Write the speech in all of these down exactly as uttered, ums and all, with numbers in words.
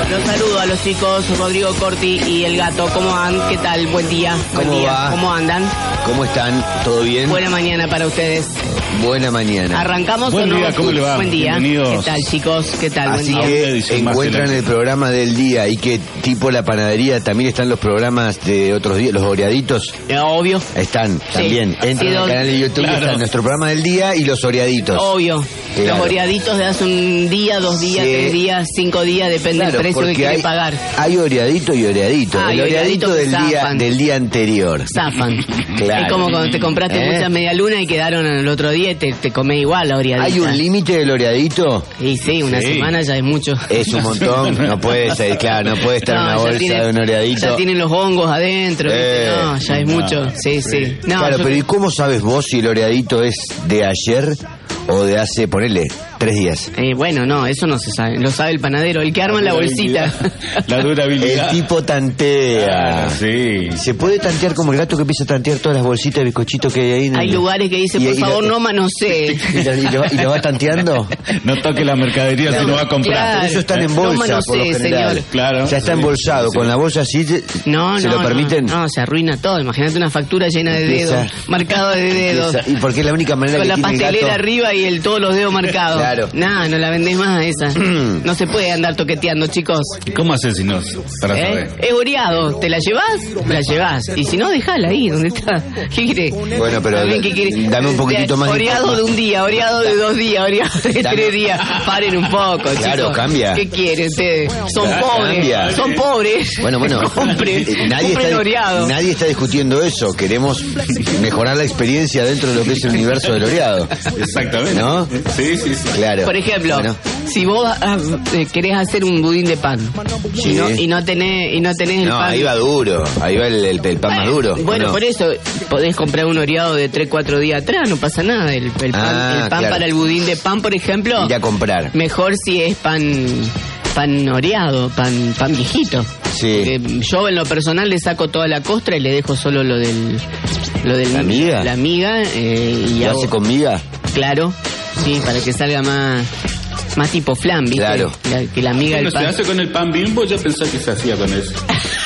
Los saludo a los chicos, Rodrigo Corti y el gato. ¿Cómo andan? ¿Qué tal? Buen día. Buen ¿Cómo día. va? ¿Cómo andan? ¿Cómo están? ¿Todo bien? Buena mañana para ustedes. Buena mañana. ¿Arrancamos Buen o no? día, ¿cómo le va? Buen día. Bienvenidos. ¿Qué tal, chicos? ¿Qué tal? Así Buen día. que encuentran el programa del día y que tipo la panadería también están los programas de otros días, los oreaditos. Eh, Obvio. Están también. Entran Sí, al don- canal de YouTube, Claro. está nuestro programa del día y los oreaditos. Obvio. Claro. Los oreaditos de hace un día, dos días, Sí. tres días, cinco días, depende Claro, del precio que porque quiere hay, pagar. hay oreadito y oreadito. Ah, el y oreadito oreadito que del día, zafan. del día anterior. Zafan. Claro. Es como cuando te compraste ¿Eh? muchas medialunas y quedaron el otro día y te, te comés igual la oreadita. ¿Hay un límite del oreadito? Y sí, una Sí. semana ya es mucho. Es un montón, no puede ser, claro, no puede estar No, una ya bolsa tiene- de un oreadito. Ya tienen los hongos adentro, ¿viste? Eh, No, ya es no, mucho. Sí, sí. sí. No, claro, yo- pero ¿y cómo sabes vos si el oreadito es de ayer o de hace, ponele, tres días? eh, bueno, no, eso no se sabe. Lo sabe el panadero, el que arma la bolsita. La durabilidad. El tipo tantea. Claro, sí. ¿Se puede tantear como el gato que empieza a tantear todas las bolsitas de bizcochito que hay ahí? En Hay el- lugares que dicen, y- por y- favor, y- no manosee. ¿Y lo, y lo va- y lo va tanteando? No toque la mercadería si no va a comprar. Claro. Por eso están en No bolsa, manosee, por lo general. señor. Claro. Ya está Sí, embolsado, sí. con la bolsa así, se- No, ¿se no, lo permiten? No, no, se arruina todo. Imagínate una factura llena de Empieza- dedos, marcado de dedos. Esa- Y porque es la única manera Con que la tiene el pastelera gato. arriba y el, todos los dedos marcados. Claro. No, no la vendés más esa. No se puede andar toqueteando, chicos. ¿Y cómo haces si no? Para ¿Eh? saber. Es oreado. ¿Te la llevas? Me la llevas. Y si no, déjala ahí, donde está. ¿Qué quiere? Bueno, pero También, ¿qué quiere? dame un poquitito más de Oreado de información. un día, oreado de dos días, oreado de Dame- tres días. Paren un poco, Claro, chicos. cambia. ¿Qué quieren ustedes? Son Claro, pobres. cambia. Son pobres. Bueno, bueno, Compren, eh, nadie, compren está, oreado. nadie está discutiendo eso. Queremos mejorar la experiencia dentro de lo que es el universo del oreado. Exactamente. ¿No? Sí, sí, sí. Claro. Por ejemplo, Bueno, si vos ah, eh, querés hacer un budín de pan Sí. y, no, y no tenés y no tenés el no, pan. ahí va duro. Ahí va el, el- el pan más duro. ¿o Bueno, no? por eso podés comprar un oreado de tres cuatro días atrás, no pasa nada. El, el pan, Ah, el pan claro. para el budín de pan, por ejemplo, Ir a comprar. mejor si es pan pan oreado, pan pan viejito. Sí. Porque yo en lo personal le saco toda la costra y le dejo solo lo del lo del ¿La miga? la miga eh, y ¿Lo hago- hace con miga? claro, sí, para que salga más más tipo flan, ¿viste? Claro. La- que la miga Bueno, del se pan. hace con el pan Bimbo, yo pensé que se hacía con eso.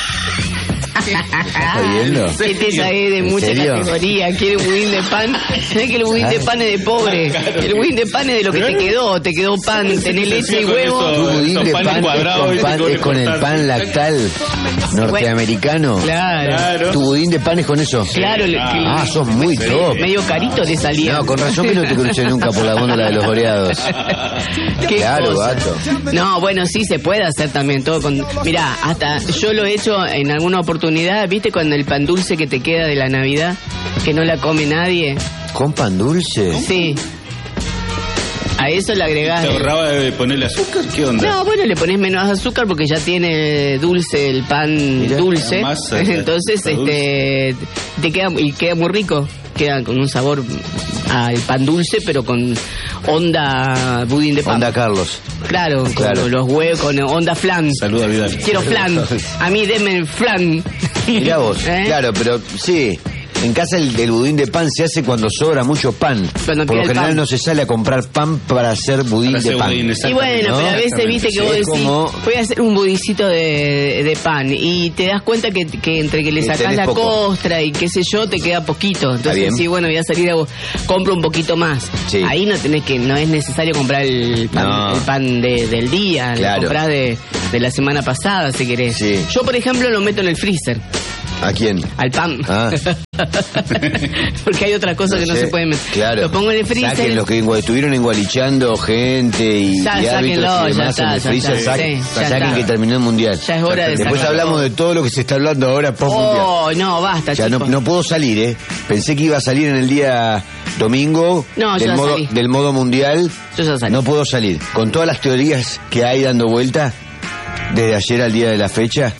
¿Estás viendo? Este es ahí de ¿En mucha serio? categoría. Quiere un budín de pan. ¿Sabes que el budín de pan es de pobre? El budín de pan es de lo que te quedó. Te quedó pan, tenés leche y huevo. Tu budín Esos de panes pan es cuadrados, con, ¿viste? pan, Cómo le es con el cortás. pan lactal norteamericano. Claro. Claro. Tu budín de pan es con eso. Claro. el- Ah, sos muy top. Medio carito le salía. No, con razón que no te crucé nunca por la góndola de los oreados. Qué Claro, cosa. gato. No, bueno, sí se puede hacer también todo con... Mirá, hasta yo lo he hecho en alguna oportunidad, ¿viste? Cuando el pan dulce que te queda de la Navidad, que no la come nadie. ¿Con pan dulce? Sí. A eso le agregás... ¿Te el- ahorraba de ponerle azúcar? ¿Qué onda? No, bueno, le pones menos azúcar porque ya tiene dulce el pan Mirá, dulce. la masa, Entonces, está este, te queda y queda muy rico. Queda con un sabor al pan dulce, pero con onda budín de pan. Onda Carlos. Claro, Claro. con los huevos, con onda flan. Saluda, Vidal. Quiero flan. A mí denme el flan. Mirá vos. ¿Eh? Claro, pero sí. En casa el, el budín de pan se hace cuando sobra mucho pan. Cuando Por queda lo el general pan. no se sale a comprar pan para hacer budín Para hacer de pan. budín, Y exactamente. bueno, ¿no? pero a veces viste que vos Es decís, como- voy a hacer un budincito de, de pan y te das cuenta que, que entre que le Que sacás tenés la poco. costra y qué sé yo, te queda poquito. Está Entonces bien. sí, bueno, voy a salir a compro un poquito más. Sí. Ahí no tenés que, no es necesario comprar el pan, No. el pan de- del día, Claro. lo comprás de, de la semana pasada si querés. Sí. Yo por ejemplo lo meto en el freezer. ¿A quién? Al pan. Ah. Porque hay otras cosas que no sé. se pueden meter. Claro. Lo pongo en el freezer. Saquen los que engua- estuvieron engualichando gente y, Ya, y árbitros sáquenlo, y ya demás está, en el ya freezer. está. Saquen, Sí, ya saquen está. que terminó el mundial. Ya es hora de Después sacarlo. hablamos de todo lo que se está hablando ahora post mundial. Oh, no, basta, Ya no, chicos. no puedo salir, ¿eh? Pensé que iba a salir en el día domingo No, yo del, ya modo, salí. del modo mundial. Yo ya salí. No puedo salir. Con todas las teorías que hay dando vuelta desde ayer al día de la fecha,